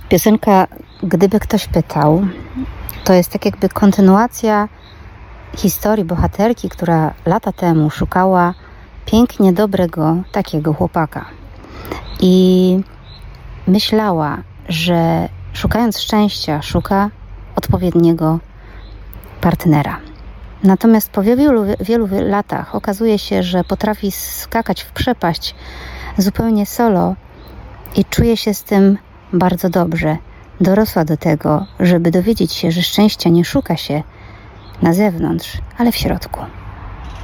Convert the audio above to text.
Piosenka Gdyby ktoś pytał, to jest tak jakby kontynuacja historii bohaterki, która lata temu szukała pięknie dobrego takiego chłopaka. I myślała, że szukając szczęścia, szuka odpowiedniego partnera. Natomiast po wielu latach okazuje się, że potrafi skakać w przepaść zupełnie solo i czuje się z tym bardzo dobrze. Dorosła do tego, żeby dowiedzieć się, że szczęścia nie szuka się na zewnątrz, ale w środku.